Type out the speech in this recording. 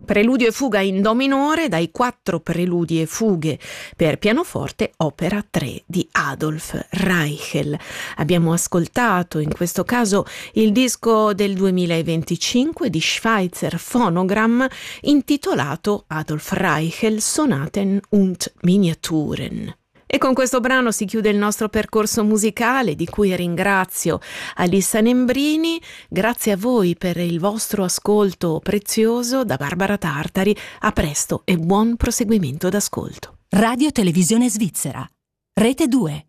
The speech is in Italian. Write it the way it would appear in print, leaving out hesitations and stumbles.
Preludio e fuga in do minore dai 4 preludi e fughe per pianoforte opera 3 di Adolf Reichel. Abbiamo ascoltato in questo caso il disco del 2025 di Schweizer Phonogram intitolato Adolf Reichel Sonaten und Miniaturen. E con questo brano si chiude il nostro percorso musicale, di cui ringrazio Alissa Nembrini. Grazie a voi per il vostro ascolto prezioso. Da Barbara Tartari, a presto e buon proseguimento d'ascolto. Radio Televisione Svizzera, Rete 2.